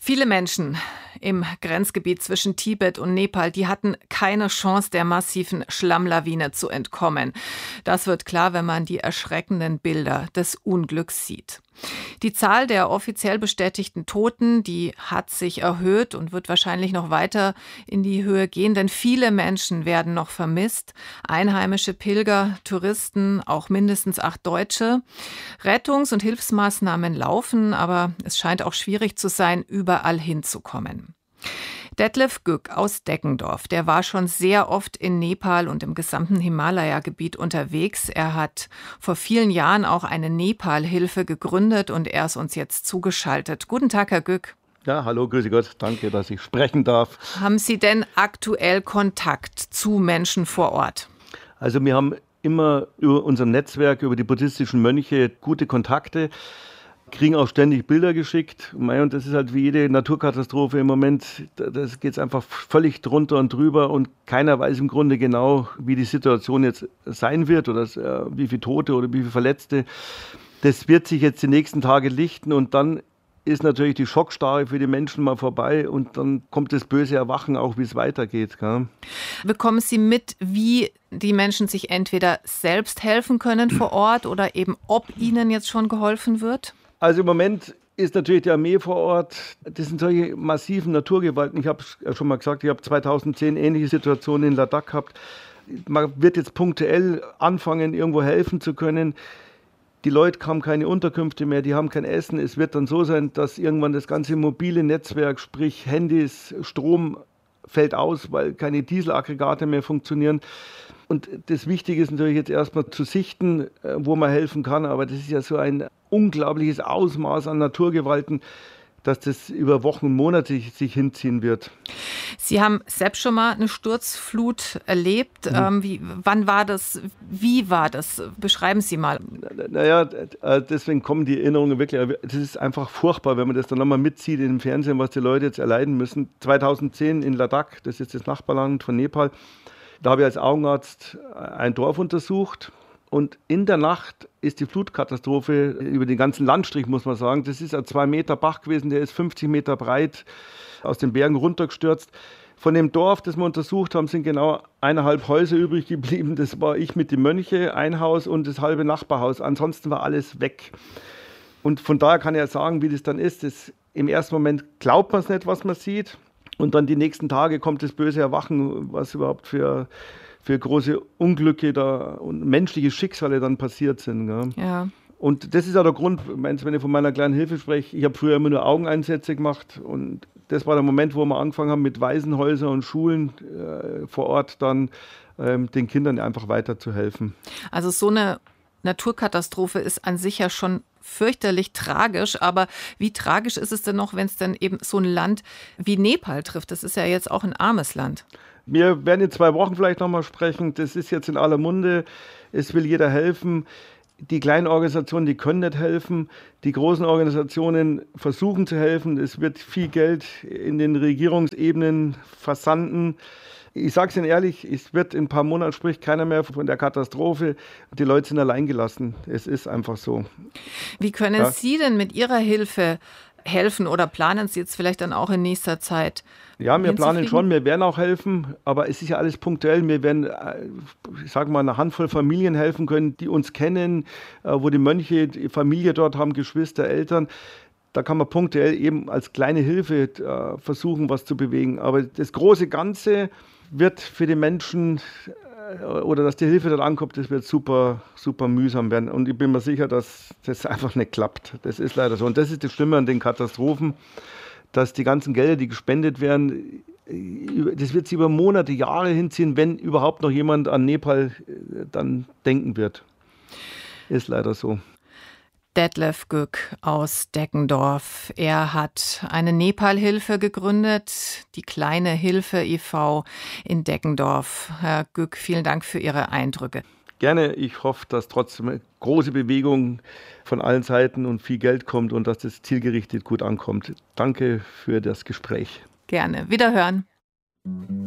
Viele Menschen im Grenzgebiet zwischen Tibet und Nepal, die hatten keine Chance, der massiven Schlammlawine zu entkommen. Das wird klar, wenn man die erschreckenden Bilder des Unglücks sieht. Die Zahl der offiziell bestätigten Toten, die hat sich erhöht und wird wahrscheinlich noch weiter in die Höhe gehen, denn viele Menschen werden noch vermisst. Einheimische Pilger, Touristen, auch mindestens 8 Deutsche. Rettungs- und Hilfsmaßnahmen laufen, aber es scheint auch schwierig zu sein, überall hinzukommen. Detlef Gück aus Deggendorf, der war schon sehr oft in Nepal und im gesamten Himalaya-Gebiet unterwegs. Er hat vor vielen Jahren auch eine Nepal-Hilfe gegründet und er ist uns jetzt zugeschaltet. Guten Tag, Herr Gück. Ja, hallo, grüße Gott, danke, dass ich sprechen darf. Haben Sie denn aktuell Kontakt zu Menschen vor Ort? Also wir haben immer über unser Netzwerk, über die buddhistischen Mönche gute Kontakte. Kriegen auch ständig Bilder geschickt. Und das ist halt wie jede Naturkatastrophe im Moment. Das geht einfach völlig drunter und drüber und keiner weiß im Grunde genau, wie die Situation jetzt sein wird oder wie viele Tote oder wie viele Verletzte. Das wird sich jetzt die nächsten Tage lichten und dann ist natürlich die Schockstarre für die Menschen mal vorbei und dann kommt das böse Erwachen auch, wie es weitergeht. Gell? Bekommen Sie mit, wie die Menschen sich entweder selbst helfen können vor Ort oder eben ob ihnen jetzt schon geholfen wird? Also im Moment ist natürlich die Armee vor Ort. Das sind solche massiven Naturgewalten. Ich habe es schon mal gesagt, ich habe 2010 ähnliche Situationen in Ladakh gehabt. Man wird jetzt punktuell anfangen, irgendwo helfen zu können. Die Leute haben keine Unterkünfte mehr, die haben kein Essen. Es wird dann so sein, dass irgendwann das ganze mobile Netzwerk, sprich Handys, Strom fällt aus, weil keine Dieselaggregate mehr funktionieren. Und das Wichtige ist natürlich jetzt erstmal zu sichten, wo man helfen kann. Aber das ist ja so ein unglaubliches Ausmaß an Naturgewalten, dass das über Wochen und Monate sich hinziehen wird. Sie haben selbst schon mal eine Sturzflut erlebt. Wann war das? Wie war das? Beschreiben Sie mal. Naja, deswegen kommen die Erinnerungen wirklich. Das ist einfach furchtbar, wenn man das dann nochmal mitzieht im Fernsehen, was die Leute jetzt erleiden müssen. 2010 in Ladakh, das ist das Nachbarland von Nepal, da habe ich als Augenarzt ein Dorf untersucht. Und in der Nacht ist die Flutkatastrophe über den ganzen Landstrich, muss man sagen. Das ist ein 2 Meter Bach gewesen, der ist 50 Meter breit, aus den Bergen runtergestürzt. Von dem Dorf, das wir untersucht haben, sind genau 1,5 Häuser übrig geblieben. Das war ich mit den Mönchen, ein Haus und das halbe Nachbarhaus. Ansonsten war alles weg. Und von daher kann ich ja sagen, wie das dann ist. Im ersten Moment glaubt man es nicht, was man sieht. Und dann die nächsten Tage kommt das böse Erwachen, was überhaupt für große Unglücke da und menschliche Schicksale dann passiert sind. Gell? Ja. Und das ist auch der Grund, wenn ich von meiner kleinen Hilfe spreche, ich habe früher immer nur Augeneinsätze gemacht und das war der Moment, wo wir angefangen haben mit Waisenhäusern und Schulen vor Ort dann den Kindern einfach weiterzuhelfen. Also so eine Naturkatastrophe ist an sich ja schon fürchterlich tragisch, aber wie tragisch ist es denn noch, wenn es dann eben so ein Land wie Nepal trifft? Das ist ja jetzt auch ein armes Land. Wir werden in 2 Wochen vielleicht nochmal sprechen. Das ist jetzt in aller Munde. Es will jeder helfen. Die kleinen Organisationen, die können nicht helfen. Die großen Organisationen versuchen zu helfen. Es wird viel Geld in den Regierungsebenen versanden. Ich sage es Ihnen ehrlich, es wird in ein paar Monaten spricht keiner mehr von der Katastrophe. Die Leute sind alleingelassen. Es ist einfach so. Wie können Sie denn mit Ihrer Hilfe helfen oder planen Sie jetzt vielleicht dann auch in nächster Zeit? Ja, wir planen schon, wir werden auch helfen, aber es ist ja alles punktuell. Wir werden, ich sage mal, eine Handvoll Familien helfen können, die uns kennen, wo die Mönche, die Familie dort haben, Geschwister, Eltern. Da kann man punktuell eben als kleine Hilfe versuchen, was zu bewegen. Aber das große Ganze wird für die Menschen oder dass die Hilfe dort ankommt, das wird super, super mühsam werden. Und ich bin mir sicher, dass das einfach nicht klappt. Das ist leider so. Und das ist das Schlimme an den Katastrophen, dass die ganzen Gelder, die gespendet werden, das wird sich über Monate, Jahre hinziehen, wenn überhaupt noch jemand an Nepal dann denken wird. Ist leider so. Detlef Gück aus Deggendorf. Er hat eine Nepal-Hilfe gegründet, die Kleine Hilfe e.V. in Deggendorf. Herr Gück, vielen Dank für Ihre Eindrücke. Gerne. Ich hoffe, dass trotzdem eine große Bewegung von allen Seiten und viel Geld kommt und dass das zielgerichtet gut ankommt. Danke für das Gespräch. Gerne. Wiederhören.